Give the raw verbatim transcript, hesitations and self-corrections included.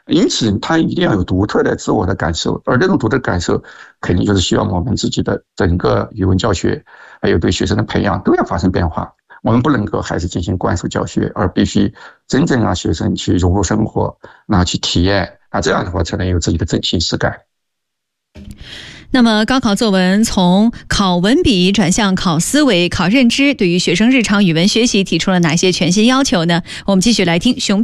因此他一定要有独特的自我的感受，而这种独特的感受肯定就是希望我们自己的整个语文教学还有对学生的培养都要发生变化。我们不能够还是进行灌输教学，而必须真正让学生去融入生活，然后去体验，那这样的话才能有自己的真情实感。 那么高考作文从考文笔转向考思维、考认知，对于学生日常语文学习提出了哪些全新要求呢？我们继续来听熊